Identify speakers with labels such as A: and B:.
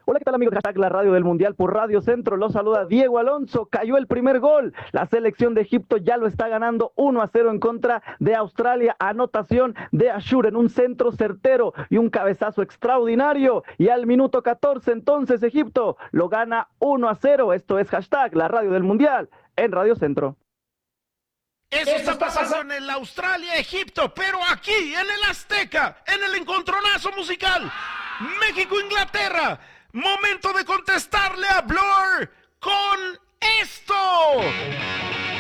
A: Hola, ¿qué tal amigos de Hashtag La Radio del Mundial por Radio Centro? Los saluda Diego Alonso. Cayó el primer gol. La selección de Egipto ya lo está ganando 1-0 en contra de Australia. Anotación de Ashur en un centro certero y un cabezazo extraordinario. Y al minuto 14 entonces Egipto lo gana 1-0. Esto es Hashtag La Radio del Mundial en Radio Centro.
B: Eso está pasando en el Australia-Egipto, pero aquí, en el Azteca, en el encontronazo musical, México-Inglaterra. Momento de contestarle a Blur con esto.